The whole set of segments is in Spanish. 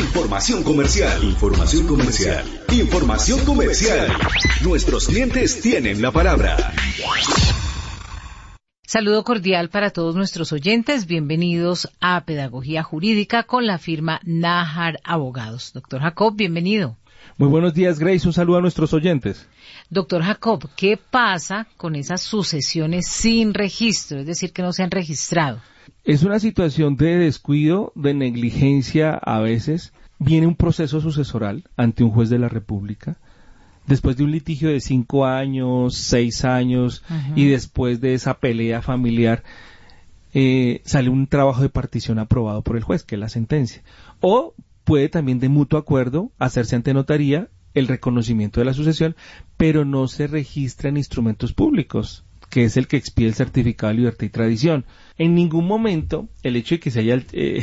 Información comercial. Información comercial. Información comercial. Nuestros clientes tienen la palabra. Saludo cordial para todos nuestros oyentes. Bienvenidos a Pedagogía Jurídica con la firma Nájar Abogados. Doctor Jacob, bienvenido. Muy buenos días, Grace. Un saludo a nuestros oyentes. Doctor Jacob, ¿qué pasa con esas sucesiones sin registro? Es decir, que no se han registrado. Es una situación de descuido, de negligencia a veces. Viene un proceso sucesoral ante un juez de la República. Después de un litigio de 5 años, 6 años, y después de esa pelea familiar, sale un trabajo de partición aprobado por el juez, que es la sentencia. O puede también de mutuo acuerdo hacerse ante notaría el reconocimiento de la sucesión, pero no se registra en instrumentos públicos, que es el que expide el certificado de libertad y tradición. En ningún momento el hecho de que se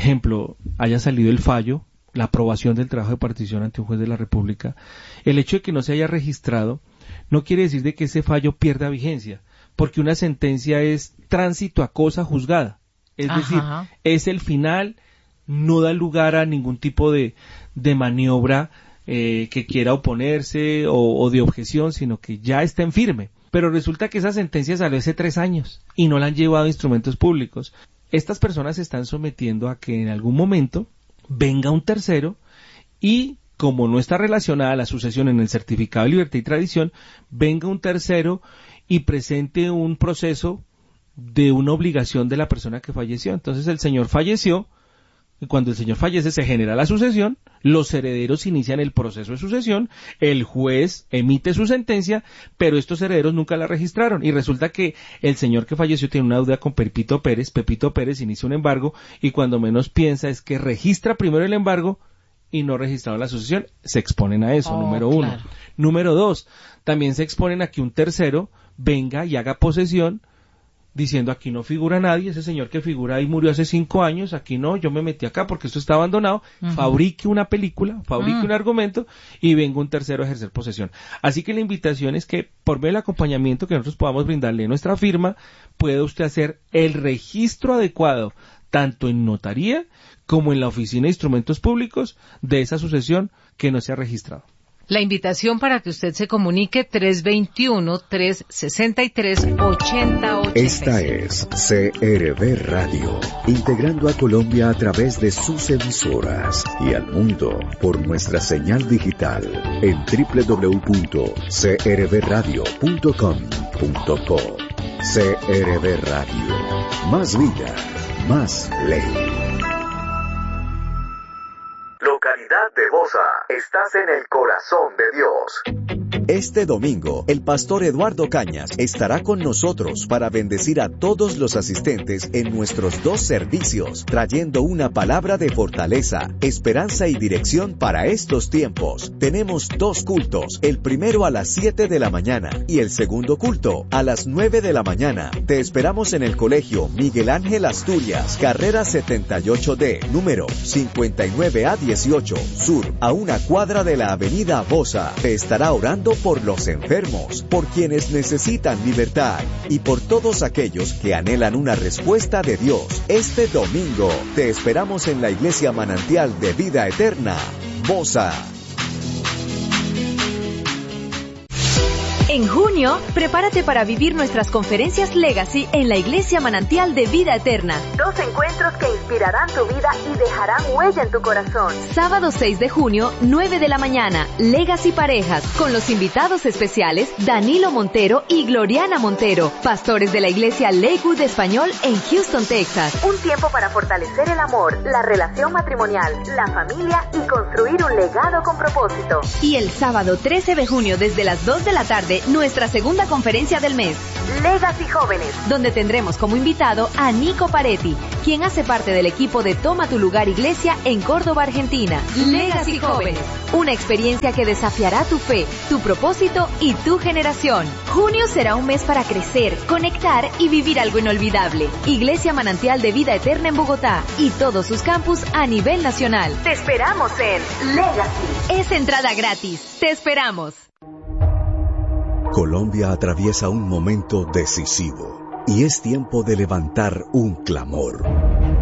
haya salido el fallo, la aprobación del trabajo de partición ante un juez de la República, el hecho de que no se haya registrado no quiere decir de que ese fallo pierda vigencia, porque una sentencia es tránsito a cosa juzgada, es decir, es el final, no da lugar a ningún tipo de maniobra que quiera oponerse o de objeción, sino que ya está en firme. Pero resulta que esa sentencia salió hace 3 años y no la han llevado a instrumentos públicos. Estas personas se están sometiendo a que en algún momento venga un tercero y, como no está relacionada la sucesión en el certificado de libertad y tradición, venga un tercero y presente un proceso de una obligación de la persona que falleció. Entonces el señor falleció, y cuando el señor fallece se genera la sucesión, los herederos inician el proceso de sucesión, el juez emite su sentencia, pero estos herederos nunca la registraron, y resulta que el señor que falleció tiene una deuda con Pepito Pérez inicia un embargo, y cuando menos piensa es que registra primero el embargo y no registraron la sucesión, se exponen a eso, número 1. Claro. Número 2, también se exponen a que un tercero venga y haga posesión, diciendo aquí no figura nadie, ese señor que figura ahí murió hace 5 años, aquí no, yo me metí acá porque esto está abandonado, fabrique una película, fabrique un argumento y venga un tercero a ejercer posesión. Así que la invitación es que por medio del acompañamiento que nosotros podamos brindarle a nuestra firma, puede usted hacer el registro adecuado, tanto en notaría como en la oficina de instrumentos públicos de esa sucesión que no se ha registrado. La invitación para que usted se comunique 321-363-8086. Esta es CRB Radio, integrando a Colombia a través de sus emisoras y al mundo por nuestra señal digital en www.crbradio.com.co. CRB Radio, más vida, más ley. Localidad de Bosa, estás en el corazón de Dios. Este domingo, el pastor Eduardo Cañas estará con nosotros para bendecir a todos los asistentes en nuestros 2 servicios, trayendo una palabra de fortaleza, esperanza y dirección para estos tiempos. Tenemos 2 cultos, el primero a las 7 de la mañana y el segundo culto a las 9 de la mañana. Te esperamos en el Colegio Miguel Ángel Asturias, carrera 78D, número 59A18, sur, a una cuadra de la avenida Bosa. Te estará orando por los enfermos, por quienes necesitan libertad y por todos aquellos que anhelan una respuesta de Dios. Este domingo te esperamos en la Iglesia Manantial de Vida Eterna, Bosa. En junio, prepárate para vivir nuestras conferencias Legacy en la Iglesia Manantial de Vida Eterna. 2 encuentros que inspirarán tu vida y dejarán huella en tu corazón. Sábado 6 de junio, 9 de la mañana, Legacy Parejas, con los invitados especiales Danilo Montero y Gloriana Montero, pastores de la Iglesia Lakewood Español en Houston, Texas. Un tiempo para fortalecer el amor, la relación matrimonial, la familia y construir un legado con propósito. Y el sábado 13 de junio, desde las 2 de la tarde, nuestra segunda conferencia del mes, Legacy Jóvenes, donde tendremos como invitado a Nico Paretti, quien hace parte del equipo de Toma tu Lugar Iglesia en Córdoba, Argentina. Legacy Jóvenes, una experiencia que desafiará tu fe, tu propósito y tu generación. Junio será un mes para crecer, conectar y vivir algo inolvidable. Iglesia Manantial de Vida Eterna en Bogotá y todos sus campus a nivel nacional. Te esperamos en Legacy. Es entrada gratis. Te esperamos. Colombia atraviesa un momento decisivo y es tiempo de levantar un clamor.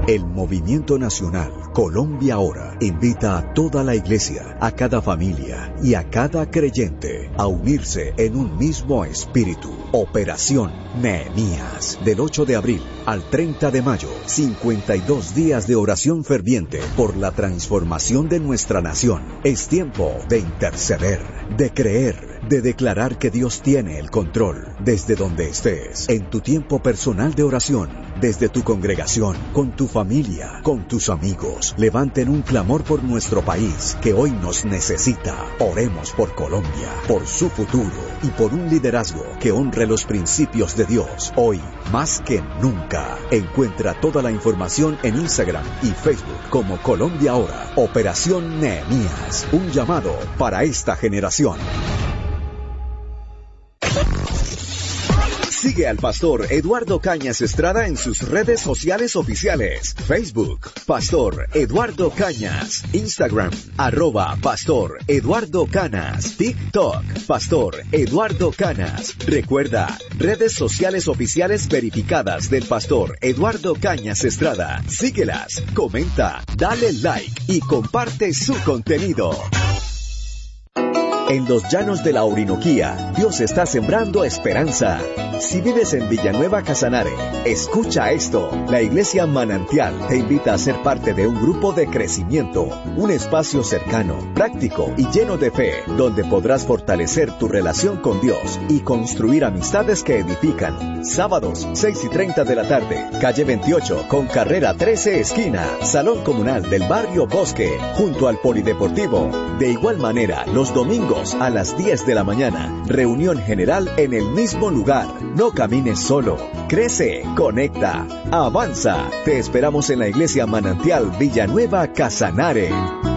El Movimiento Nacional Colombia Ahora invita a toda la iglesia, a cada familia y a cada creyente a unirse en un mismo espíritu. Operación Nehemías, del 8 de abril al 30 de mayo, 52 días de oración ferviente por la transformación de nuestra nación. Es tiempo de interceder, de creer, de declarar que Dios tiene el control. Desde donde estés, en tu tiempo personal de oración, desde tu congregación, con tu familia, con tus amigos, levanten un clamor por nuestro país que hoy nos necesita. Oremos por Colombia, por su futuro y por un liderazgo que honre los principios de Dios. Hoy, más que nunca, encuentra toda la información en Instagram y Facebook como Colombia Ahora. Operación Nehemías, un llamado para esta generación. Sigue al pastor Eduardo Cañas Estrada en sus redes sociales oficiales. Facebook, Pastor Eduardo Cañas. Instagram, @Pastor Eduardo Canas. TikTok, Pastor Eduardo Canas. Recuerda, redes sociales oficiales verificadas del pastor Eduardo Cañas Estrada. Síguelas, comenta, dale like y comparte su contenido. En los llanos de la Orinoquía, Dios está sembrando esperanza. Si vives en Villanueva Casanare, escucha esto. La Iglesia Manantial te invita a ser parte de un grupo de crecimiento, un espacio cercano, práctico y lleno de fe, donde podrás fortalecer tu relación con Dios y construir amistades que edifican. Sábados, 6:30 de la tarde, calle 28 con carrera 13 esquina, Salón Comunal del Barrio Bosque, junto al Polideportivo. De igual manera, los domingos a las 10 de la mañana, reunión general en el mismo lugar. No camines solo, crece, conecta, avanza. Te esperamos en la Iglesia Manantial Villanueva Casanare.